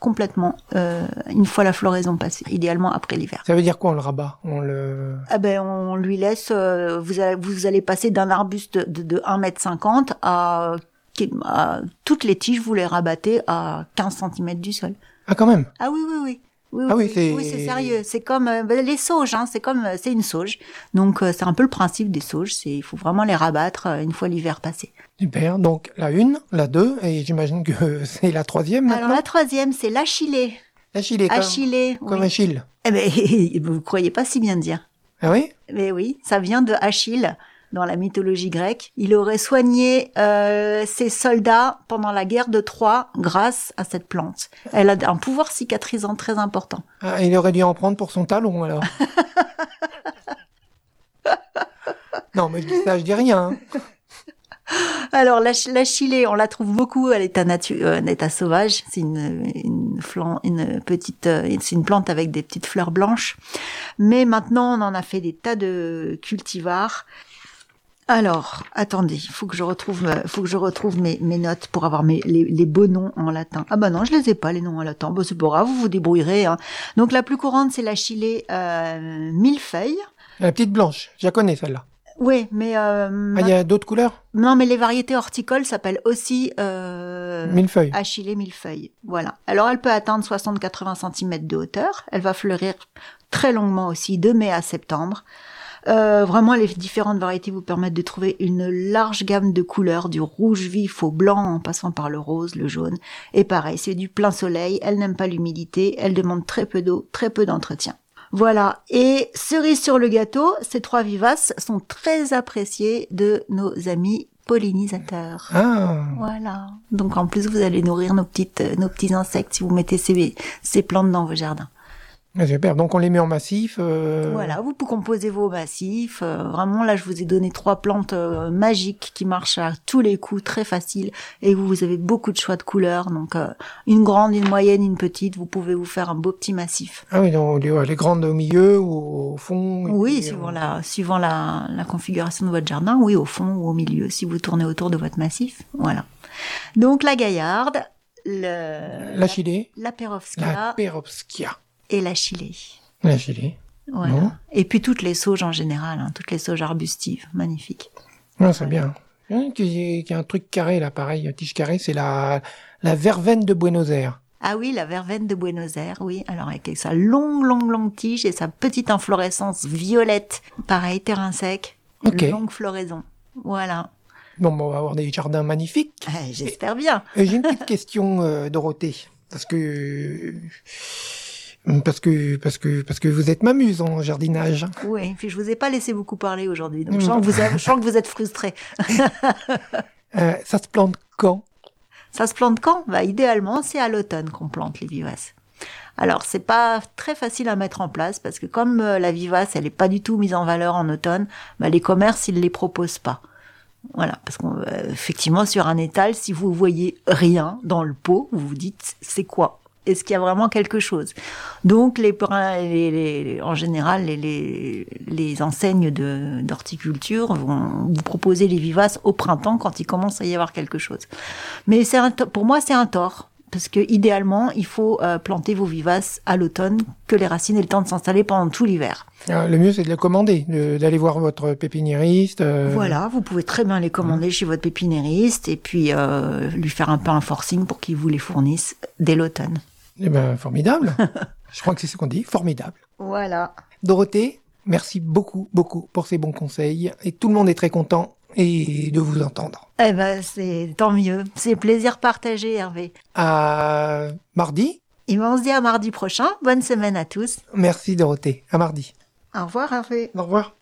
complètement une fois la floraison passée, idéalement après l'hiver. Ça veut dire quoi, on le rabat? On lui laisse, vous allez passer d'un arbuste de 1,50 m à toutes les tiges, vous les rabattez à 15 cm du sol. Ah, quand même? Ah oui. Oui, c'est sérieux. C'est comme les sauges, hein. C'est une sauge. Donc c'est un peu le principe des sauges. Il faut vraiment les rabattre une fois l'hiver passé. Super. Donc la 1, la 2, et j'imagine que c'est la 3e maintenant. Alors la 3e, c'est l'Achillée. L'Achillée, comme oui. Achille. Eh ben, vous croyez pas si bien dire. Ah oui? Mais oui, ça vient de Achille. Dans la mythologie grecque, il aurait soigné ses soldats pendant la guerre de Troie grâce à cette plante. Elle a un pouvoir cicatrisant très important. Ah, il aurait dû en prendre pour son talon, alors. Non, mais je dis rien. Hein. Alors, l'Achillée, on la trouve beaucoup à l'état sauvage. C'est une plante avec des petites fleurs blanches. Mais maintenant, on en a fait des tas de cultivars. Alors, attendez, il faut que je retrouve mes notes pour avoir les beaux noms en latin. Ah bah non, je les ai pas, les noms en latin. Bon, c'est pas grave, vous vous débrouillerez. Hein. Donc, la plus courante, c'est l'Achillée millefeuille. La petite blanche, je la connais, celle-là. Oui, mais... il y a d'autres couleurs? Non, mais les variétés horticoles s'appellent aussi... millefeuille. Achillée millefeuille, voilà. Alors, elle peut atteindre 60-80 cm de hauteur. Elle va fleurir très longuement aussi, de mai à septembre. Vraiment, les différentes variétés vous permettent de trouver une large gamme de couleurs, du rouge vif au blanc en passant par le rose, le jaune. Et pareil, c'est du plein soleil, elle n'aime pas l'humidité, elle demande très peu d'eau, très peu d'entretien. Voilà. Et cerise sur le gâteau, ces 3 vivaces sont très appréciées de nos amis pollinisateurs. Ah. Voilà. Donc en plus, vous allez nourrir nos petits insectes si vous mettez ces plantes dans vos jardins. Super, donc on les met en massif. Voilà, vous pouvez composer vos massifs. Vraiment, là, je vous ai donné 3 plantes magiques qui marchent à tous les coups, très faciles. Et vous avez beaucoup de choix de couleurs. Donc, une grande, une moyenne, une petite. Vous pouvez vous faire un beau petit massif. Ah oui, donc les grandes au milieu ou au fond? Oui, suivant la configuration de votre jardin. Oui, au fond ou au milieu, si vous tournez autour de votre massif. Voilà. Donc, la gaillarde, l'Achillée, la perovskia. Et l'Achillée. L'Achillée. Voilà. Bon. Et puis toutes les sauges en général, hein, toutes les sauges arbustives, magnifiques. Non, c'est bien. Il y a un truc carré là, pareil, tige carrée, c'est la verveine de Buenos Aires. Ah oui, la verveine de Buenos Aires, oui. Alors avec sa longue tige et sa petite inflorescence violette, pareil, terrain sec, longue floraison. Voilà. Bon, on va avoir des jardins magnifiques. J'espère bien. J'ai une petite question, Dorothée, parce que vous êtes ma muse en jardinage. Oui, puis je vous ai pas laissé beaucoup parler aujourd'hui, donc je sens que vous êtes frustrés. Ça se plante quand? Ça se plante quand? Idéalement, c'est à l'automne qu'on plante les vivaces. Alors, c'est pas très facile à mettre en place parce que comme la vivace, elle est pas du tout mise en valeur en automne, les commerces, ils les proposent pas. Voilà, parce qu'effectivement, sur un étal, si vous voyez rien dans le pot, vous vous dites, c'est quoi? Est-ce qu'il y a vraiment quelque chose? Donc, en général, les enseignes d'horticulture vont vous proposer les vivaces au printemps quand il commence à y avoir quelque chose. Mais pour moi, c'est un tort. Parce que idéalement, il faut planter vos vivaces à l'automne, que les racines aient le temps de s'installer pendant tout l'hiver. Le mieux, c'est de les commander, d'aller voir votre pépiniériste. Voilà, vous pouvez très bien les commander chez votre pépiniériste et puis lui faire un peu un forcing pour qu'il vous les fournisse dès l'automne. Eh ben, formidable. Je crois que c'est ce qu'on dit, formidable. Voilà. Dorothée, merci beaucoup pour ces bons conseils. Et tout le monde est très content de vous entendre. Eh ben, c'est tant mieux. C'est plaisir partagé, Hervé. À mardi. Et on se dit à mardi prochain. Bonne semaine à tous. Merci, Dorothée. À mardi. Au revoir, Hervé. Au revoir.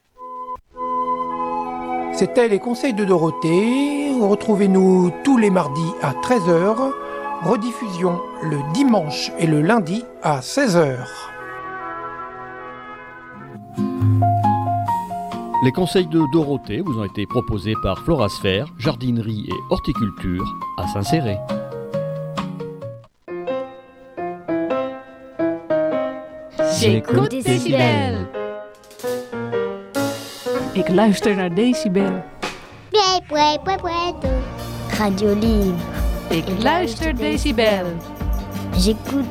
C'était les conseils de Dorothée. Retrouvez-nous tous les mardis à 13h. Rediffusion le dimanche et le lundi à 16h. Les conseils de Dorothée vous ont été proposés par Florasphère, jardinerie et horticulture à Saint-Céré. J'écoute Decibel. Ik luister naar Decibel. Radio Libre. Ik luister Decibel. J'écoute